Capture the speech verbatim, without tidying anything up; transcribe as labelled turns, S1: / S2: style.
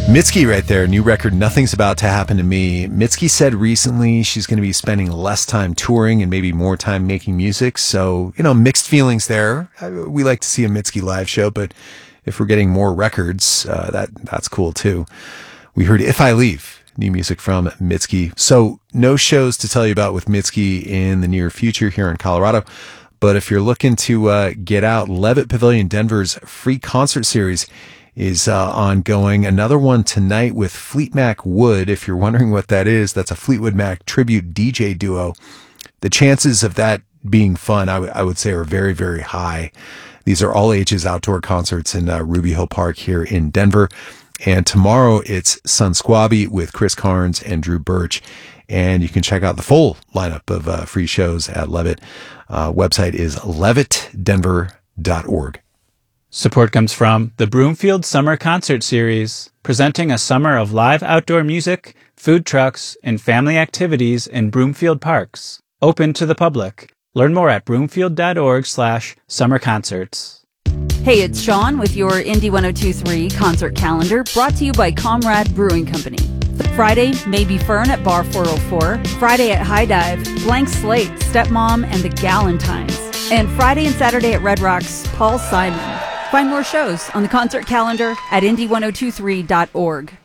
S1: Mitski right there, new record, Nothing's About to Happen to Me. Mitski said recently she's going to be spending less time touring and maybe more time making music. So, you know, mixed feelings there. We like to see a Mitski live show, but if we're getting more records, uh, that that's cool too. We heard If I Leave, new music from Mitski. So no shows to tell you about with Mitski in the near future here in Colorado. But if you're looking to uh, get out, Levitt Pavilion Denver's free concert series is uh, ongoing. Another one tonight with Fleet Mac Wood. If you're wondering what that is, that's a Fleetwood Mac tribute D J duo. The chances of that being fun, I, w- I would say, are very, very high. These are all ages outdoor concerts in uh, Ruby Hill Park here in Denver. And tomorrow it's Sun Squabby with Chris Carnes and Drew Birch. And you can check out the full lineup of uh, free shows at Levitt. Uh, website is levitt denver dot org.
S2: Support comes from the Broomfield Summer Concert Series, presenting a summer of live outdoor music, food trucks, and family activities in Broomfield parks. Open to the public. Learn more at broomfield.org slash summer concerts.
S3: Hey, it's Sean with your Indie ten twenty-three concert calendar, brought to you by Comrade Brewing Company. Friday, Maybe Fern at Bar four oh four. Friday at High Dive, Blank Slate, Stepmom, and the Galentines. And Friday and Saturday at Red Rocks, Paul Simon. Find more shows on the concert calendar at indie ten twenty-three dot org.